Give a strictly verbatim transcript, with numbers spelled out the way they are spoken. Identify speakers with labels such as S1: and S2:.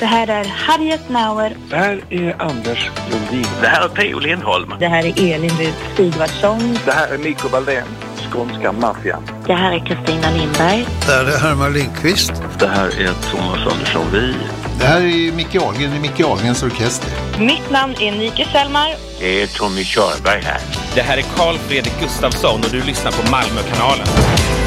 S1: Det här är Harriet Nauer.
S2: Det här är Anders Lundin.
S3: Det här är P O Lindholm.
S1: Det här är Elin Ryd Sigvardsson.
S2: Det här är Mikko Valdén, skånska maffian.
S1: Det här är Kristina Lindberg.
S4: Det här är Herman Lindqvist.
S3: Det här är Thomas Andersson Vi.
S5: Det här är Micke Ahlgren i Micke Ahlgrens orkester.
S1: Mitt namn är Nike Selmar.
S3: Det är Tommy Körberg här.
S6: Det här är Carl Fredrik Gustafsson och du lyssnar på Malmökanalen.